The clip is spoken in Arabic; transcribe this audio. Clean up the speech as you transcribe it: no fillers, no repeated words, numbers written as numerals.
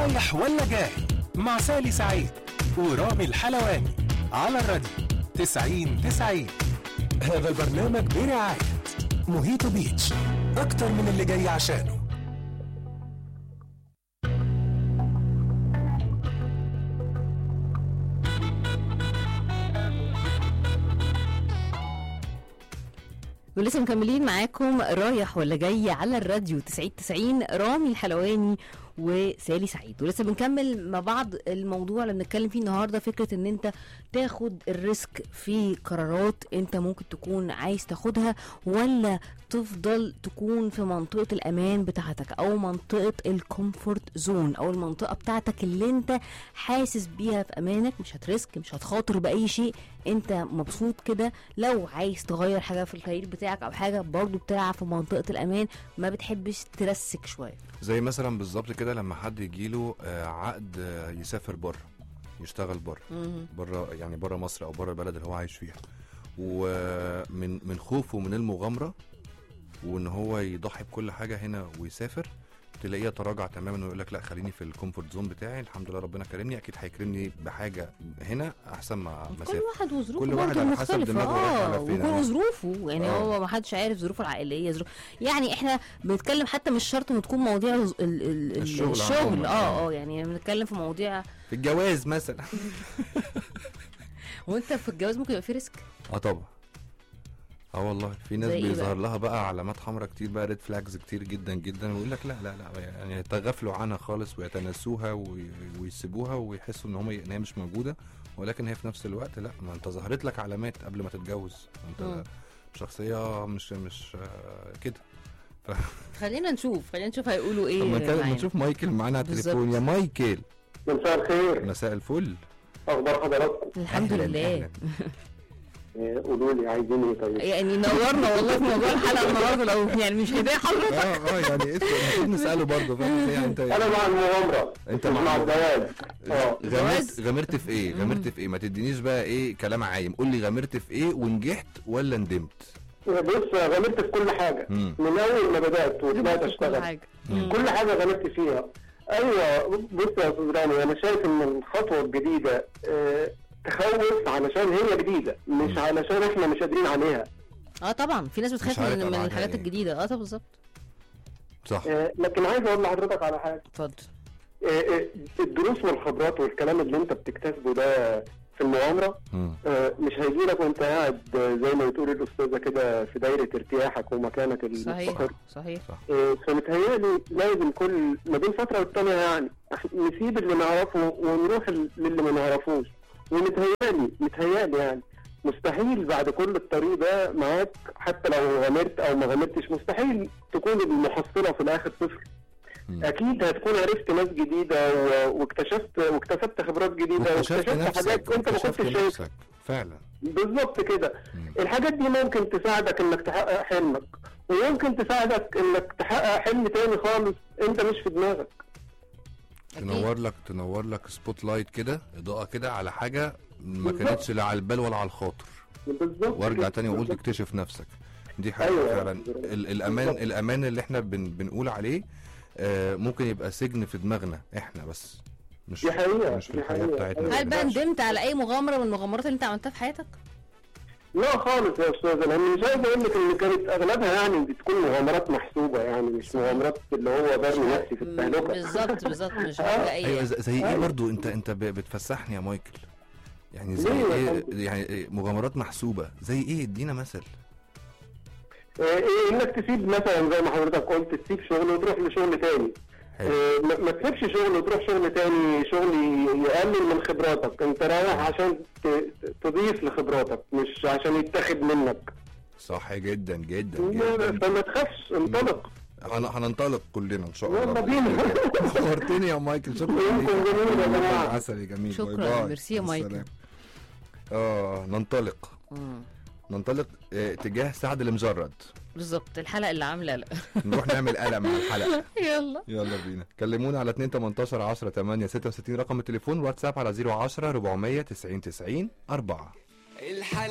رايح ولا جاي مع سالي سعيد ورامي الحلواني على الراديو 90-90. هذا البرنامج برعاية موهيتو بيتش، أكتر من اللي جاي عشانه. ولسه مكملين معاكم رايح ولا جاي على الراديو 90-90. رامي الحلواني وسالي سعيد، ولسه بنكمل مع بعض الموضوع اللي بنتكلم فيه النهارده، فكره ان انت تاخد الريسك في قرارات انت ممكن تكون عايز تاخدها، ولا تفضل تكون في منطقه الامان بتاعتك او منطقه الكومفورت زون او المنطقه بتاعتك اللي انت حاسس بيها في امانك، مش هتريسك، مش هتخاطر باي شيء، انت مبسوط كده. لو عايز تغير حاجه في الكارير بتاعك او حاجه برضو بتلعب في منطقه الامان، ما بتحبش ترسك شويه. زي مثلا بالظبط كده لما حد يجيله عقد يسافر بره، يشتغل بره يعني بره مصر او بره البلد اللي هو عايش فيها، ومن خوفه من المغامره وان هو يضحي بكل حاجه هنا ويسافر، تلاقيه يتراجع تماما ويقول لك لا خليني في الكومفورت زون بتاعي، الحمد لله ربنا كرمني، اكيد هيكرمني بحاجه هنا احسن ما مسافر. كل واحد وظروفه، كل واحد على حسب دماغه وكل ظروفه يعني. هو ما حدش عارف ظروفه العائليه، يعني احنا بنتكلم حتى مش شرط ان تكون مواضيع الشغل يعني بنتكلم في مواضيع في الجواز مثلا. وانت في الجواز ممكن يبقى في ريسك. طبعا. والله في ناس بيظهر لها بقى علامات حمراء كتير، بقى ريد فلاجز كتير جدا جدا، ويقول لك لا لا لا يعني يتغافلوا عنها خالص ويتناسوها ويسيبوها ويحسوا ان هي مش موجوده، ولكن هي في نفس الوقت لا، ما انت ظهرت لك علامات قبل ما تتجوز، انت شخصيه مش كده. خلينا نشوف هيقولوا ايه. ما نشوف مايكل معانا على التليفون. يا مايكل، مساء الخير. مساء الفل. اخبار حضراتكم؟ الحمد لله. قولوا لي عايزين ايه طيب؟ يعني نورنا والله في موضوع الحلقه النهارده، لو يعني مش هيضايق حضرتك. يعني المفروض نساله برضه، فاهم يعني انت انا مع المغامره، انت مع الجواز. غامرت في ايه؟ ما تدينيش بقى ايه كلام عايم، قول لي غامرت في ايه ونجحت ولا ندمت؟ بص، غامرت في كل حاجه من اول ما بدات وطلعت اشتغل، كل حاجه غامرت فيها. ايوه بص يا استاذ رامي، انا شايف ان الخطوه الجديده تخوف علشان هي جديده، مش علشان احنا مش قادرين عليها. طبعا في ناس بتخاف من الحاجات الجديده. طب بالظبط صح. لكن عايز اقول لحضرتك على حاجه. اتفضل. الدروس والخبرات والكلام اللي انت بتكتسبه ده في المغامره مش هيجي لك وانت قاعد زي ما بتقول الاستاذه كده في دايره ارتياحك ومكانك المستقر. صحيح. فمتهيألي لازم كل ما بين فتره والتانيه يعني نسيب اللي نعرفه ونروح للي ما نعرفوش. ومتهيألي يعني مستحيل بعد كل الطريق ده معاك، حتى لو غامرت او ما غامرتش، مستحيل تكون المحصله في الاخر صفر. اكيد هتكون عرفت ناس جديده واكتسبت خبرات جديده واكتشفت حاجات انت ما كنتش شايفها فعلا. بالظبط كده. الحاجات دي ممكن تساعدك انك تحقق حلمك، ويمكن تساعدك انك تحقق حلم تاني خالص انت مش في دماغك. تنور لك سبوت لايت كده، اضاءه كده على حاجه ما كانتش لا على البال ولا على الخاطر. بالظبط. وارجع تاني واقول تكتشف نفسك. دي حاجه فعلا. الامان اللي احنا بنقول عليه ممكن يبقى سجن في دماغنا احنا بس، مش مش في الحياه بتاعتنا. هل بقى ندمت على اي مغامره من المغامرات اللي انت عملتها في حياتك؟ لا خالص يا استاذ، انا مش عايز اقول لك ان كانت اغلبها يعني بتكون مغامرات محسوبه، يعني مش مغامرات اللي هو برمي نفسي في التهلكه. بالظبط مش حاجه ايوه زي ايه برضو؟ انت بتفسحني يا مايكل، يعني زي ايه؟ يعني مغامرات محسوبه زي ايه؟ ادينا مثل. انك تسيب مثلا زي ما حضرتك قلت، تسيب شغل وتروح لشغل تاني. ما تسيبش شغل وتروح شغل تاني، شغل يقلل من خبراتك. انت رايح عشان تضيف لخبراتك، مش عشان يتاخد منك. صح جدا جدا. فما تخافش، انطلق. هننطلق كلنا ان شاء الله. يلا بينا. نورتني يا مايكل، شكرا ليك. جميل يا جماعه. عسلي جميل. شكرا. ميرسي يا مايكل. ننطلق تجاه سعد المجرد. بالظبط الحلقه اللي عامله لا نروح نعمل قلم على الحلقه. يلا بينا. كلمونا على 2-18-10-8-66 رقم التليفون، واتساب على 010-400-90-90-4.